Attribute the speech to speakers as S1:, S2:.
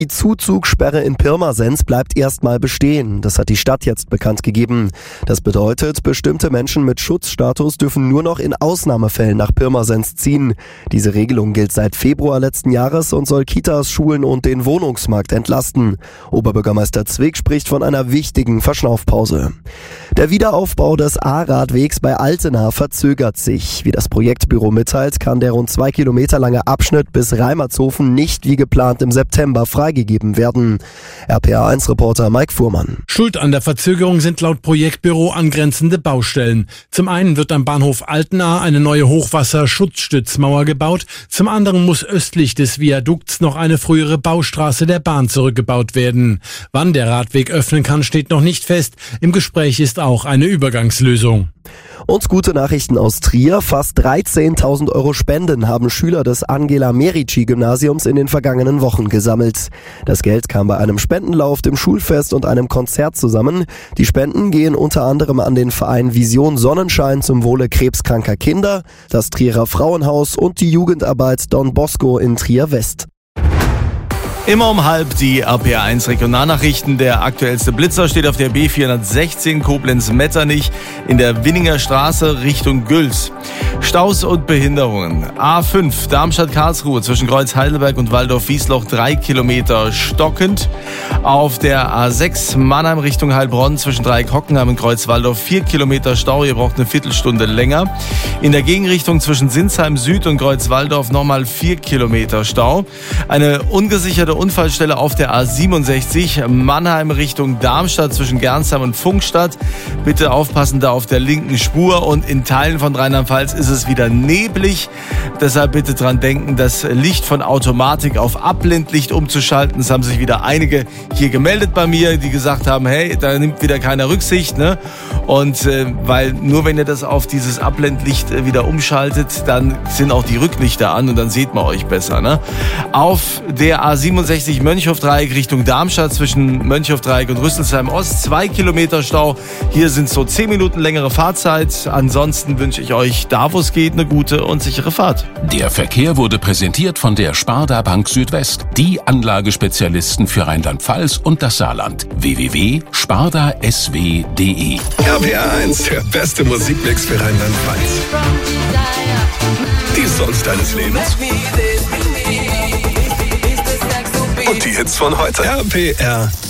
S1: Die Zuzugssperre in Pirmasens bleibt erstmal bestehen. Das hat die Stadt jetzt bekannt gegeben. Das bedeutet, bestimmte Menschen mit Schutzstatus dürfen nur noch in Ausnahmefällen nach Pirmasens ziehen. Diese Regelung gilt seit Februar letzten Jahres und soll Kitas, Schulen und den Wohnungsmarkt entlasten. Oberbürgermeister Zwick spricht von einer wichtigen Verschnaufpause. Der Wiederaufbau des A-Radwegs bei Altena verzögert sich. Wie das Projektbüro mitteilt, kann der rund 2 Kilometer lange Abschnitt bis Reimertshofen nicht wie geplant im September freigegeben werden. RPA1-Reporter Mike Fuhrmann.
S2: Schuld an der Verzögerung sind laut Projektbüro angrenzende Baustellen. Zum einen wird am Bahnhof Altena eine neue Hochwasserschutzstützmauer gebaut. Zum anderen muss östlich des Viadukts noch eine frühere Baustraße der Bahn zurückgebaut werden. Wann der Radweg öffnen kann, steht noch nicht fest. Im Gespräch ist auch eine Übergangslösung.
S1: Und gute Nachrichten aus Trier. Fast 13.000 € Spenden haben Schüler des Angela-Merici-Gymnasiums in den vergangenen Wochen gesammelt. Das Geld kam bei einem Spendenlauf, dem Schulfest und einem Konzert zusammen. Die Spenden gehen unter anderem an den Verein Vision Sonnenschein zum Wohle krebskranker Kinder, das Trierer Frauenhaus und die Jugendarbeit Don Bosco in Trier West.
S3: Immer um 12:30 die RPA1 Regionalnachrichten. Der aktuellste Blitzer steht auf der B416 Koblenz-Metternich in der Winninger Straße Richtung Güls. Staus und Behinderungen. A5 Darmstadt-Karlsruhe zwischen Kreuz Heidelberg und Waldorf-Wiesloch 3 Kilometer stockend. Auf der A6 Mannheim Richtung Heilbronn zwischen Dreieck-Hockenheim und Kreuz Waldorf 4 Kilometer Stau. Ihr braucht eine Viertelstunde länger. In der Gegenrichtung zwischen Sinsheim Süd und Kreuz Waldorf nochmal 4 Kilometer Stau. Eine ungesicherte Unfallstelle auf der A67 Mannheim Richtung Darmstadt zwischen Gernsheim und Pfungstadt. Bitte aufpassen da auf der linken Spur, und in Teilen von Rheinland-Pfalz ist es wieder neblig. Deshalb bitte dran denken, das Licht von Automatik auf Abblendlicht umzuschalten. Es haben sich wieder einige hier gemeldet bei mir, die gesagt haben, hey, da nimmt wieder keiner Rücksicht, ne? Und weil nur wenn ihr das auf dieses Abblendlicht wieder umschaltet, dann sind auch die Rücklichter an und dann seht man euch besser, ne? Auf der A67 Mönchhof-Dreieck Richtung Darmstadt zwischen Mönchhof-Dreieck und Rüsselsheim-Ost 2 Kilometer Stau. Hier sind so 10 Minuten längere Fahrzeit. Ansonsten wünsche ich euch, da wo es geht, eine gute und sichere Fahrt.
S4: Der Verkehr wurde präsentiert von der Sparda Bank Südwest, die Anlagespezialisten für Rheinland-Pfalz und das Saarland. www.spardasw.de.
S5: RPA1, der beste Musikmix für Rheinland-Pfalz. Die Songs deines Lebens. Und die Hits von heute. RPR